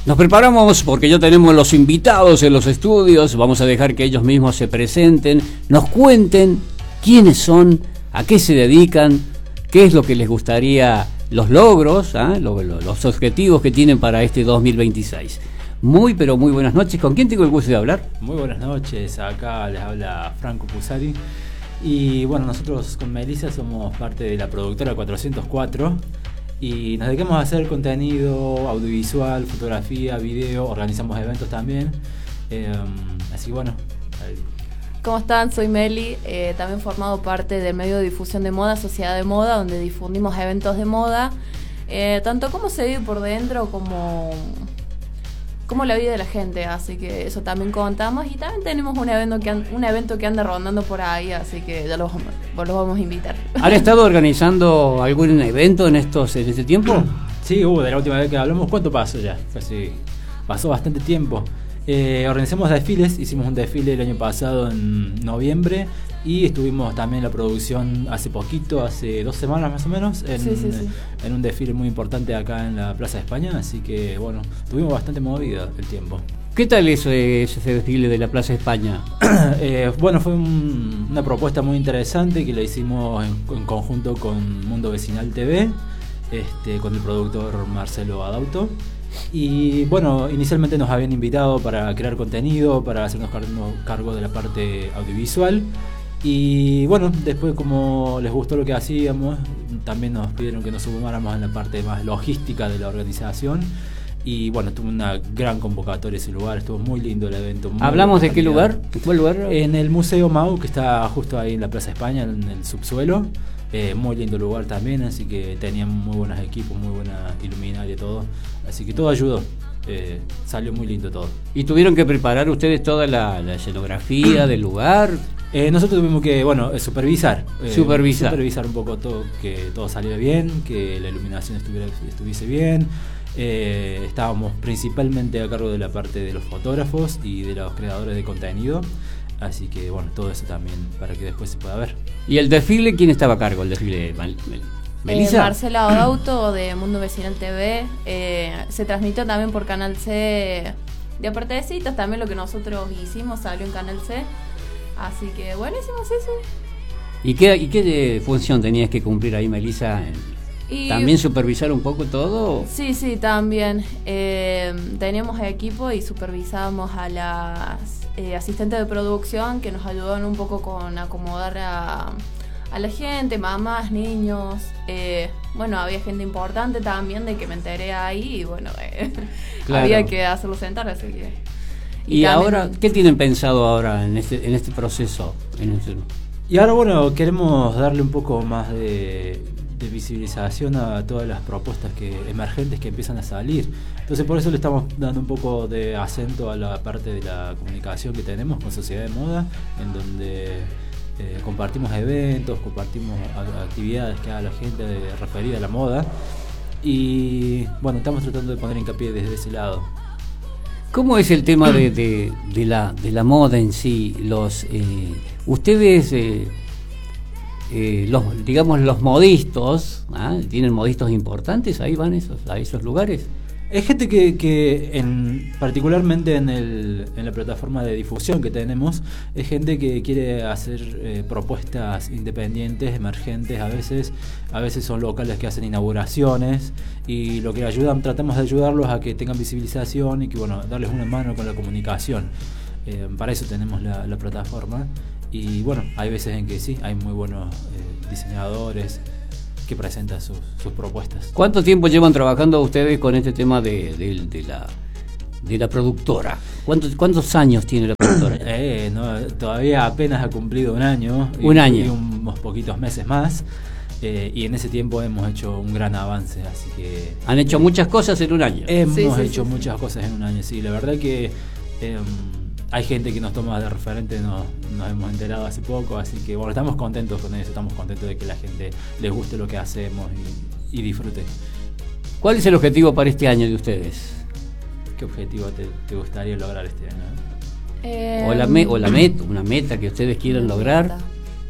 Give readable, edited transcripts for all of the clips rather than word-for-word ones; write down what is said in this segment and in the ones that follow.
Nos preparamos porque ya tenemos los invitados en los estudios. Vamos a dejar que ellos mismos se presenten, nos cuenten quiénes son, a qué se dedican, qué es lo que les gustaría, los logros, los objetivos que tienen para este 2026. Muy, pero muy buenas noches. ¿Con quién tengo el gusto de hablar? Muy buenas noches. Acá les habla Franco Pusari. Y bueno, nosotros con Melissa somos parte de la productora 404 y nos dedicamos a hacer contenido audiovisual, fotografía, video, organizamos eventos también. Así que bueno. ¿Cómo están? Soy Meli, también formado parte del medio de difusión de moda, Sociedad de Moda, donde difundimos eventos de moda, tanto cómo se vive por dentro como la vida de la gente, así que eso también contamos. Y también tenemos un evento que anda rondando por ahí, así que ya los vamos a invitar. ¿Han estado organizando algún evento en este tiempo? Sí, de la última vez que hablamos, ¿cuánto pasó ya? Pasó bastante tiempo. Organizamos desfiles, hicimos un desfile el año pasado en noviembre y estuvimos también en la producción hace 2 semanas más o menos en un desfile muy importante acá en la Plaza de España, así que bueno, tuvimos bastante movida el tiempo. ¿Qué tal ese desfile de la Plaza de España? Bueno, fue una propuesta muy interesante que la hicimos en conjunto con Mundo Vecinal TV, con el productor Marcelo Adauto. Y bueno, inicialmente nos habían invitado para crear contenido, para hacernos cargo de la parte audiovisual. Y bueno, después como les gustó lo que hacíamos, también nos pidieron que nos sumáramos en la parte más logística de la organización. Y bueno, tuvo una gran convocatoria ese lugar, estuvo muy lindo el evento. ¿Hablamos de qué lugar? ¿Cuál lugar? En el Museo Mau, que está justo ahí en la Plaza España, en el subsuelo. Muy lindo lugar también, así que tenían muy buenos equipos, muy buena iluminaria y todo. Así que todo ayudó, salió muy lindo todo. ¿Y tuvieron que preparar ustedes toda la escenografía del lugar? Nosotros tuvimos que, supervisar un poco todo, que todo saliera bien, que la iluminación estuviese bien. Estábamos principalmente a cargo de la parte de los fotógrafos y de los creadores de contenido. Así que bueno, todo eso también para que después se pueda ver. ¿Y el desfile quién estaba a cargo? ¿El desfile Melissa? Marcelo Adauto de Mundo Vecinal TV. Se transmitió también por Canal C de Apartecitas. También lo que nosotros hicimos salió en Canal C. Así que buenísimo eso. ¿Y qué función tenías que cumplir ahí, Melissa? ¿También supervisar un poco todo? Sí, también. Teníamos equipo y supervisábamos a las asistentes de producción que nos ayudaban un poco con acomodar a la gente, mamás, niños. Había gente importante también de que me enteré ahí y bueno, claro. Había que hacerlo sentar, así que... ¿Y ahora qué tienen pensado ahora en este proceso? Y ahora queremos darle un poco más de visibilización a todas las propuestas emergentes que empiezan a salir. Entonces por eso le estamos dando un poco de acento a la parte de la comunicación que tenemos con Sociedad de Moda, en donde compartimos eventos, compartimos actividades que haga la gente referida a la moda y bueno, estamos tratando de poner hincapié desde ese lado. ¿Cómo es el tema de la moda en sí? Ustedes... los modistos, ¿tienen modistos importantes? ¿Ahí van a esos lugares? Es gente que particularmente en la plataforma de difusión que tenemos, es gente que quiere hacer propuestas independientes, emergentes, a veces son locales que hacen inauguraciones y lo que tratamos de ayudarlos a que tengan visibilización y que darles una mano con la comunicación. Para eso tenemos la plataforma. Y bueno, hay veces en que sí, hay muy buenos diseñadores que presentan sus propuestas. ¿Cuánto tiempo llevan trabajando ustedes con este tema de la productora? ¿Cuántos años tiene la productora? Todavía apenas ha cumplido un año. Un año. Y unos poquitos meses más. Y en ese tiempo hemos hecho un gran avance, así que... ¿Han hecho muchas cosas en un año? Hemos hecho muchas cosas en un año, sí. La verdad que... hay gente que nos toma de referente, nos hemos enterado hace poco, así que estamos contentos con eso, estamos contentos de que la gente les guste lo que hacemos y disfrute. ¿Cuál es el objetivo para este año de ustedes? ¿Qué objetivo te gustaría lograr este año? O una meta que ustedes quieran lograr.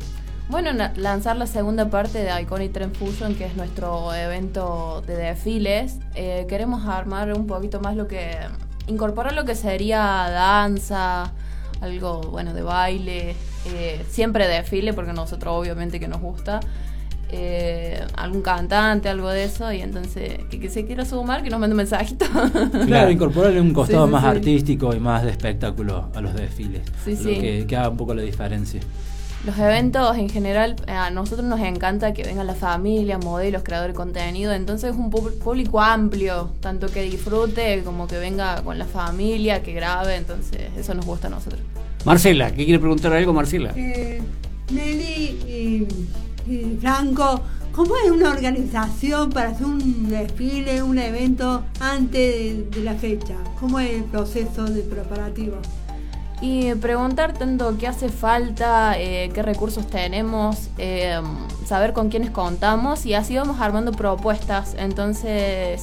Bueno, lanzar la segunda parte de Iconic Trend Fusion, que es nuestro evento de desfiles. Queremos armar un poquito más incorporar lo que sería danza, algo, bueno, de baile, siempre desfile, porque nosotros obviamente que nos gusta. Algún cantante, algo de eso, y entonces que se quiera sumar, que nos mande un mensajito. Claro, incorporarle un costado más artístico y más de espectáculo a los desfiles, que haga un poco la diferencia. Los eventos en general, a nosotros nos encanta que vengan la familia, modelos, creadores de contenido, entonces es un público amplio, tanto que disfrute como que venga con la familia, que grabe, entonces eso nos gusta a nosotros. Marcela, ¿qué quiere preguntar algo, Marcela? Nelly y Franco, ¿cómo es una organización para hacer un desfile, un evento antes de la fecha? ¿Cómo es el proceso de preparativo? Y preguntar tanto qué hace falta, qué recursos tenemos, saber con quiénes contamos, y así vamos armando propuestas. Entonces,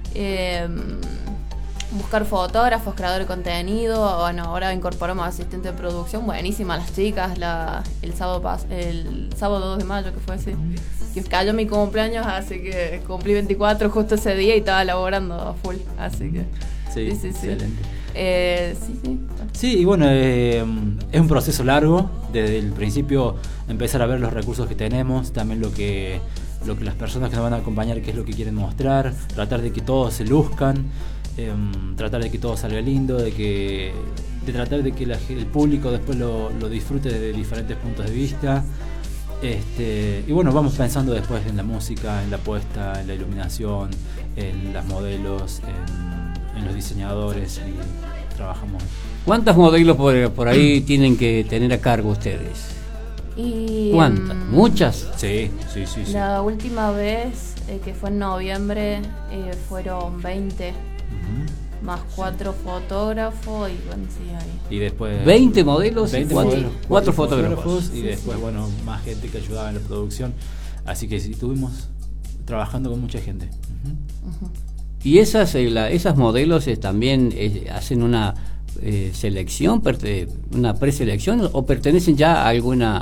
buscar fotógrafos, creadores de contenido. Bueno, ahora incorporamos asistente de producción, buenísimas las chicas. El sábado 2 de mayo, que fue así, que cayó mi cumpleaños, así que cumplí 24 justo ese día y estaba laborando a full, así que sí. Excelente. Sí, y bueno, es un proceso largo, desde el principio empezar a ver los recursos que tenemos, también lo que las personas que nos van a acompañar, qué es lo que quieren mostrar, tratar de que todos se luzcan, tratar de que todo salga lindo, de tratar de que el público después lo disfrute desde diferentes puntos de vista. Y bueno, vamos pensando después en la música, en la puesta, en la iluminación, en las modelos, en los diseñadores, y trabajamos. ¿Cuántas modelos por ahí tienen que tener a cargo ustedes? ¿Cuántas? ¿Muchas? Sí. La última vez, que fue en noviembre, fueron 20, más 4 fotógrafos, y bueno, sí, ahí. Y después 20 modelos, 4 fotógrafos. Y después, bueno, más gente que ayudaba en la producción. Así que sí, estuvimos trabajando con mucha gente. ¿Y esas modelos también hacen una selección, una preselección, o pertenecen ya a alguna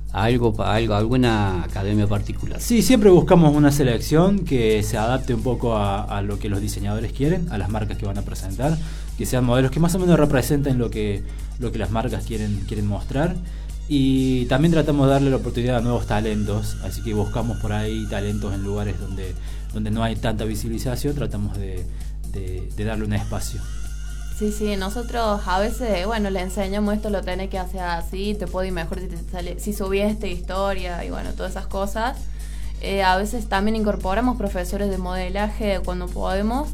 academia particular? Sí, siempre buscamos una selección que se adapte un poco a lo que los diseñadores quieren, a las marcas que van a presentar, que sean modelos que más o menos representen lo que las marcas quieren mostrar. Y también tratamos de darle la oportunidad a nuevos talentos, así que buscamos por ahí talentos en lugares donde no hay tanta visualización, tratamos de darle un espacio. Sí, nosotros a veces, bueno, le enseñamos esto, lo tenés que hacer así, te puede ir mejor si subís esta historia, y bueno, todas esas cosas. A veces también incorporamos profesores de modelaje cuando podemos.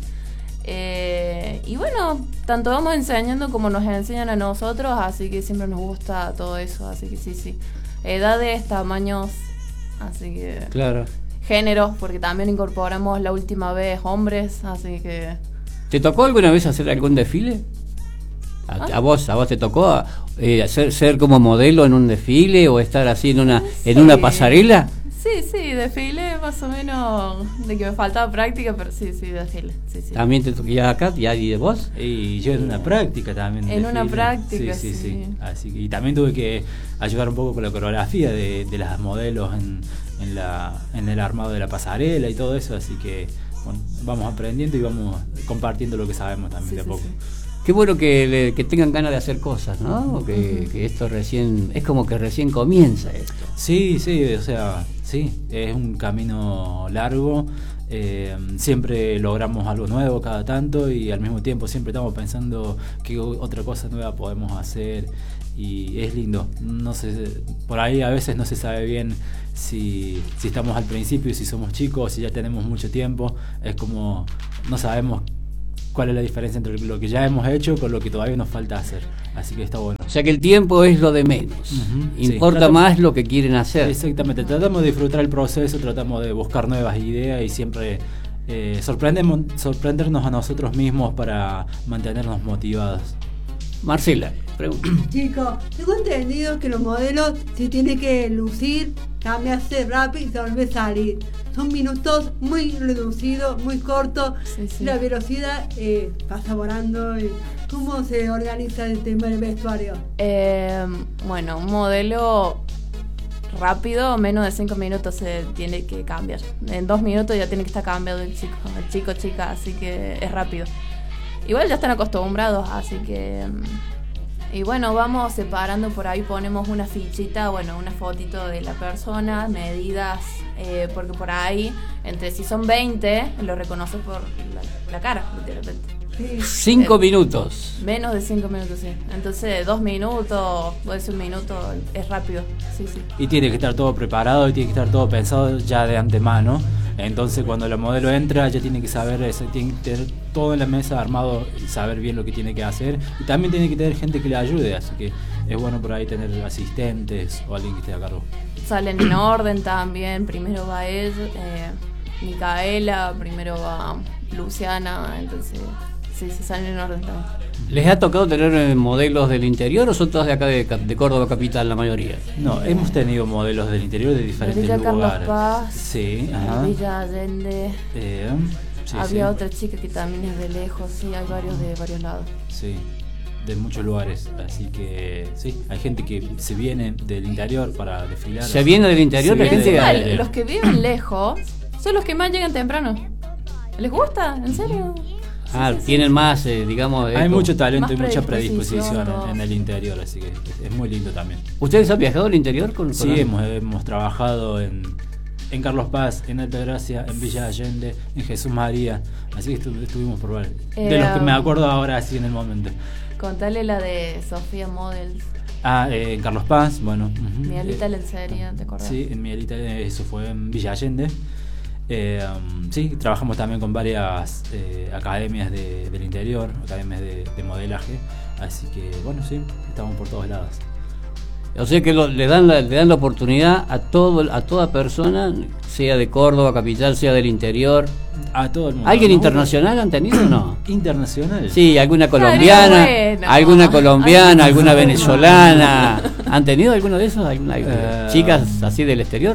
Y bueno, tanto vamos enseñando como nos enseñan a nosotros, así que siempre nos gusta todo eso, así que sí. Edades, tamaños, así que... Claro. Géneros, porque también incorporamos la última vez hombres, así que... ¿Te tocó alguna vez hacer algún desfile? ¿A vos te tocó ser como modelo en un desfile o estar así en una pasarela? Sí, desfile más o menos, de que me faltaba práctica, pero sí, desfile. Sí. ¿También te tocó acá? ¿Y de vos? Y yo en una práctica también. En una práctica, sí. Así que, y también tuve que ayudar un poco con la coreografía de las modelos en el armado de la pasarela y todo eso, así que bueno, vamos aprendiendo y vamos compartiendo lo que sabemos también de a poco. Qué bueno que tengan ganas de hacer cosas, ¿no? Que esto es como que recién comienza esto. Sí, o sea, sí, es un camino largo. Siempre logramos algo nuevo cada tanto y al mismo tiempo siempre estamos pensando qué otra cosa nueva podemos hacer, y es lindo. No sé, por ahí a veces no se sabe bien si estamos al principio, si somos chicos, si ya tenemos mucho tiempo. Es como no sabemos cuál es la diferencia entre lo que ya hemos hecho con lo que todavía nos falta hacer, así que está bueno. O sea que el tiempo es lo de menos, importa más lo que quieren hacer. Exactamente, tratamos de disfrutar el proceso, tratamos de buscar nuevas ideas y siempre sorprendernos a nosotros mismos para mantenernos motivados. Marcela, pregunta. Chicos, tengo entendido que los modelos se tienen que lucir, cambiarse rápido y volver a salir. Son minutos muy reducidos, muy cortos. Sí. La velocidad pasa volando. ¿Cómo se organiza el tema del vestuario? Bueno, un modelo rápido, menos de 5 minutos se tiene que cambiar. En 2 minutos ya tiene que estar cambiado el chico, chica, así que es rápido. Igual ya están acostumbrados, así que... Y bueno, vamos separando, por ahí ponemos una fichita, bueno, una fotito de la persona, medidas, porque por ahí, entre si son 20, lo reconoces por la cara, literalmente. 5 minutos. Menos de 5 minutos, sí. Entonces, 2 minutos, puede ser 1 minuto, es rápido, sí. Y tiene que estar todo preparado y tiene que estar todo pensado ya de antemano. Entonces, cuando la modelo entra, ya tiene que saber eso, tiene que tener todo en la mesa armado y saber bien lo que tiene que hacer. Y también tiene que tener gente que le ayude, así que es bueno por ahí tener asistentes o alguien que esté a cargo. Salen en orden también, primero va ella, Micaela, primero va Luciana, entonces sí, salen en orden también. ¿Les ha tocado tener modelos del interior o son todas de acá de Córdoba capital la mayoría? No, hemos tenido modelos del interior de diferentes Villa lugares. Carlos Paz, Sí, ajá. Villa Allende. Sí, Había sí. otra chica que también es de lejos, sí, hay varios de varios lados. Sí, de muchos lugares, así que sí, hay gente que se viene del interior para desfilar. ¿Se viene del interior? Sí, La gente Encima, de- los que viven lejos son los que más llegan temprano. ¿Les gusta? ¿En serio? Sí. Tienen más, digamos... Hay mucho talento Más y mucha predisposición, predisposición en ¿no? el interior, así que es muy lindo también. ¿Ustedes han viajado al interior con Sí, hemos trabajado en Carlos Paz, en Altagracia, en Villa Allende, en Jesús María, así que estuvimos por varios. De los que me acuerdo ahora, así en el momento. Contale la de Sofía Models. En Carlos Paz, bueno. Mielita Lencería, ¿te acordás? Sí, en Mielita, eso fue en Villa Allende. Sí, trabajamos también con varias academias del interior, academias de modelaje, así que bueno, sí, estamos por todos lados. O sea que le dan la oportunidad a toda persona, sea de Córdoba capital, sea del interior. A todo el mundo. ¿Alguien ¿no? internacional han tenido o no? ¿Internacional? Sí, alguna Estaría colombiana, bueno. alguna venezolana. ¿Han tenido alguno de esos? ¿Chicas así del exterior?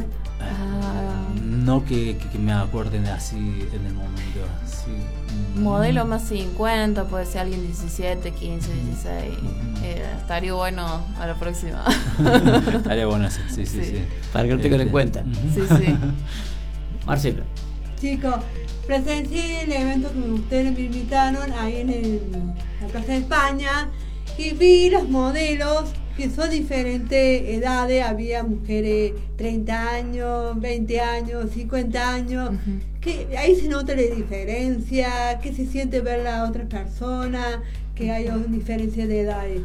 No que me acuerden así en el momento. Sí. Modelo más 50, puede ser alguien 17, 15, 16. Estaría bueno a la próxima. Estaría bueno, sí. Para que lo tengan en cuenta. Sí. Marcelo. Chicos, presencié el evento que ustedes me invitaron ahí en la Plaza de España y vi los modelos que son diferentes edades. Había mujeres 30 años, 20 años, 50 años. Que ahí se nota la diferencia, que se siente ver a otras personas, que hay una diferencia de edades.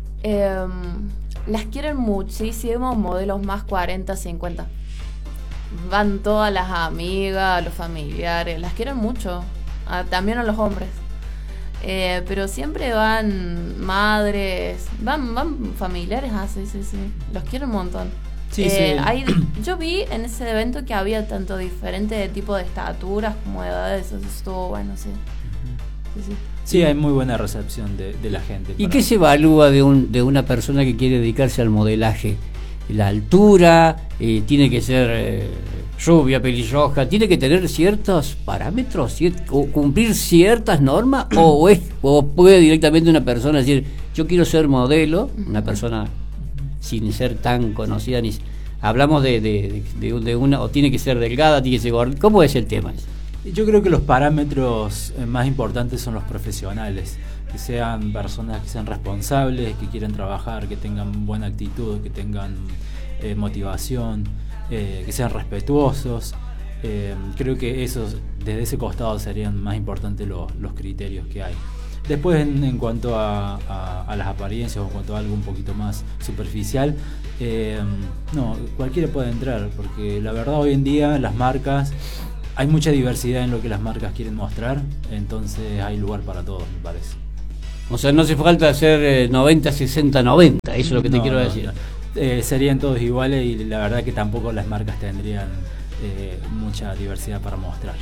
Las quieren muchísimo, modelos más 40, 50. Van todas las amigas, los familiares, las quieren mucho. También a los hombres. Pero siempre van madres, van familiares, sí. Los quiero un montón. Sí. Yo vi en ese evento que había tanto diferente tipo de estaturas como de edades, eso estuvo bueno, sí. Sí, hay muy buena recepción de la gente. ¿Y qué se evalúa de una persona que quiere dedicarse al modelaje? La altura, tiene que ser rubia, pelirroja, tiene que tener ciertos parámetros, o cumplir ciertas normas, o puede directamente una persona decir, yo quiero ser modelo, una persona sin ser tan conocida, ni hablamos de una, o tiene que ser delgada, tiene que ser gorda, ¿cómo es el tema? Yo creo que los parámetros más importantes son los profesionales, que sean personas que sean responsables, que quieran trabajar, que tengan buena actitud, que tengan motivación, que sean respetuosos. Creo que esos, desde ese costado serían más importantes los criterios que hay. Después en cuanto a las apariencias o en cuanto a algo un poquito más superficial, no, cualquiera puede entrar, porque la verdad hoy en día las marcas, hay mucha diversidad en lo que las marcas quieren mostrar, entonces hay lugar para todos, me parece. O sea, no hace falta hacer 90, 60, 90, eso es lo que te quiero decir. Serían todos iguales y la verdad que tampoco las marcas tendrían mucha diversidad para mostrar.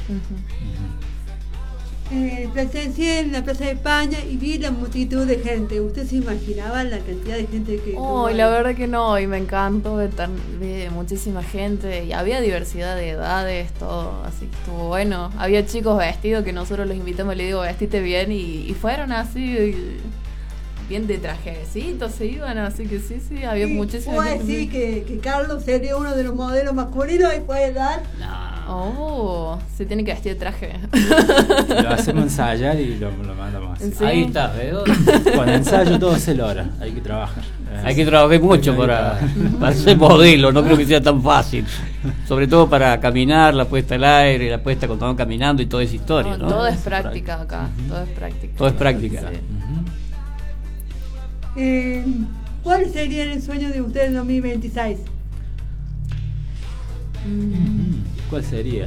Presencié en la Plaza de España y vi la multitud de gente. ¿Usted se imaginaba la cantidad de gente que tuvo ahí? La verdad que no, y me encantó ver muchísima gente y había diversidad de edades, todo, así que estuvo bueno. Había chicos vestidos que nosotros los invitamos y les digo, vestite bien, y fueron así bien de trajecitos se iban, así que sí, había Sí, muchísima ¿puedo gente. decir que Carlos sería uno de los modelos masculinos y puede dar? No. Oh, se tiene que vestir de traje. Lo hacemos ensayar y lo mandamos. Sí. Ahí está, ¿ves? Con ensayo todo se logra, hay que trabajar. Hay que trabajar mucho Hay que para ser modelo, no creo que sea tan fácil. Sobre todo para caminar, la puesta al aire, la puesta cuando van caminando y toda esa historia, ¿no? Todo es práctica acá, todo es práctica. Todo es práctica. Sí. Ujú. ¿Cuál sería el sueño de ustedes en 2026? ¿Cuál sería?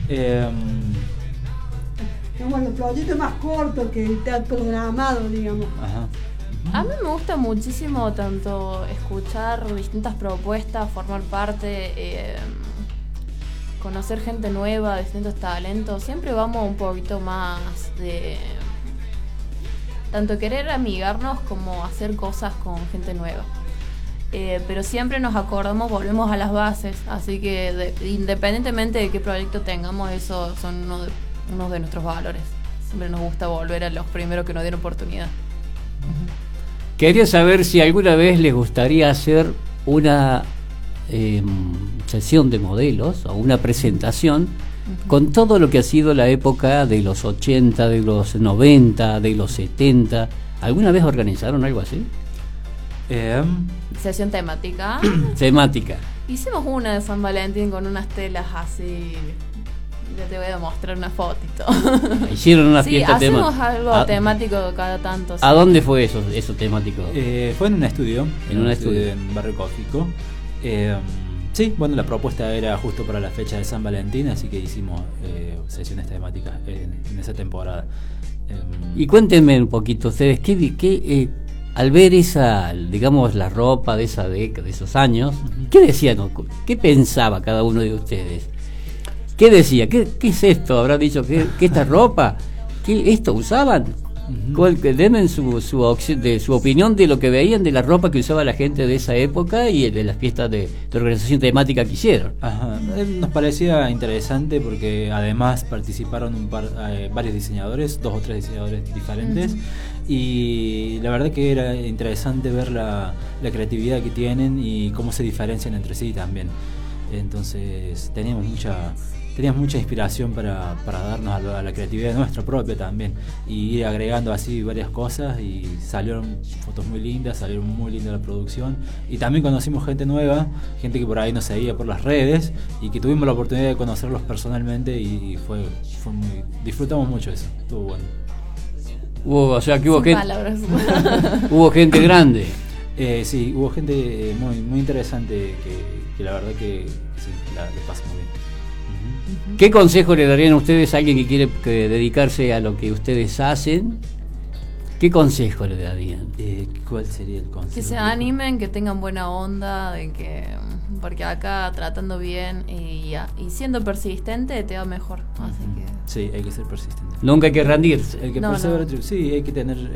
Digamos, los proyectos más cortos que está programado, digamos. Ajá. A mí me gusta muchísimo tanto escuchar distintas propuestas, formar parte, conocer gente nueva, distintos talentos. Siempre vamos un poquito más de tanto querer amigarnos como hacer cosas con gente nueva. Pero siempre nos acordamos, volvemos a las bases, así que independientemente de qué proyecto tengamos, esos son uno de nuestros valores. Siempre nos gusta volver a los primeros que nos dieron oportunidad. Quería saber si alguna vez les gustaría hacer una sesión de modelos o una presentación con todo lo que ha sido la época de los 80, de los 90, de los 70. ¿Alguna vez organizaron algo así? Sesión temática. Temática. Hicimos una de San Valentín con unas telas así. Ya te voy a mostrar una fotito. Hicieron una Sí, fiesta hacemos temática. algo temático cada tanto. ¿A sí. dónde fue eso temático? Fue en un estudio. En un estudio. En Barrio Cófico. Sí, bueno, la propuesta era justo para la fecha de San Valentín, así que hicimos sesiones temáticas en esa temporada. Y cuéntenme un poquito ustedes, al ver esa, digamos, la ropa de esa década, de esos años, ¿qué decían? ¿Qué pensaba cada uno de ustedes? ¿Qué decía? ¿Qué es esto? ¿Habrá dicho que esta ropa? ¿Qué esto usaban? Denme su opinión de lo que veían de la ropa que usaba la gente de esa época y de las fiestas de organización temática que hicieron. Ajá. Nos parecía interesante porque además participaron varios diseñadores, 2 o 3 diseñadores diferentes, y la verdad que era interesante ver la creatividad que tienen y cómo se diferencian entre sí también. Entonces teníamos mucha inspiración para darnos a la creatividad nuestra propia también, y ir agregando así varias cosas, y salieron fotos muy lindas, salieron muy linda la producción, y también conocimos gente nueva, gente que por ahí nos seguía por las redes y que tuvimos la oportunidad de conocerlos personalmente, y fue muy, disfrutamos mucho eso, estuvo bueno. O sea que hubo Sin gente, palabras. hubo gente grande. Sí, hubo gente muy interesante que la verdad que sí, le pasa muy bien. ¿Qué consejo le darían a ustedes a alguien que quiere dedicarse a lo que ustedes hacen? ¿Qué consejo le darían? ¿Cuál sería el consejo? Que se animen, que tengan buena onda, porque acá tratando bien y siendo persistente te va mejor. Así que Sí, hay que ser persistente. Nunca hay que rendirse. El que No, persevera, no. sí, hay que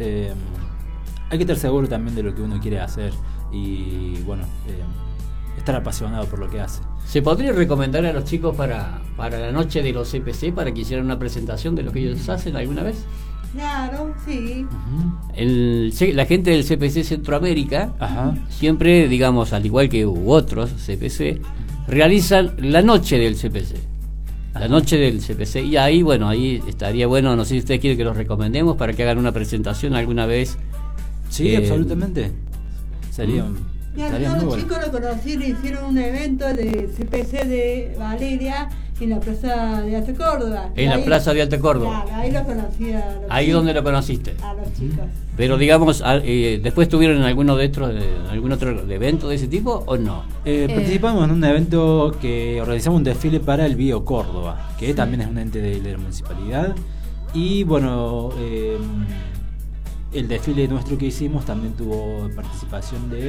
estar seguro también de lo que uno quiere hacer, y bueno, estar apasionado por lo que hace. ¿Se podría recomendar a los chicos para la noche de los CPC para que hicieran una presentación de lo que ellos hacen alguna vez? Claro, sí. La gente del CPC Centroamérica Ajá. siempre, digamos, al igual que otros CPC, realizan la noche del CPC. La noche del CPC. Y ahí, bueno, ahí estaría bueno, no sé si ustedes quieren que los recomendemos para que hagan una presentación alguna vez. Sí, absolutamente. Sería Mira, estaría yo muy los bueno. chicos lo conocí, le hicieron un evento de CPC de Valeria en la Plaza de Alta Córdoba. En la Plaza de Alta Córdoba. Claro, ahí lo conocí a los Ahí chicos. donde lo conociste. A los chicos. Pero digamos, ¿después estuvieron en algún otro evento de ese tipo o no? Participamos en un evento que organizamos, un desfile para el Bio Córdoba, que también es un ente de la municipalidad. Y bueno, el desfile nuestro que hicimos también tuvo participación de